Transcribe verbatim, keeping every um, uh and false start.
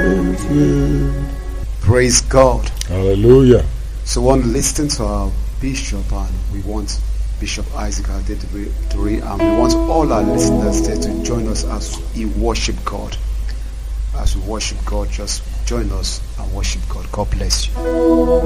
Praise God. Hallelujah. So we want to listen to our bishop, and we want Bishop Isaac Adedire, and we want all our listeners there to join us as we worship God. As we worship God, just join us and worship God. God bless you.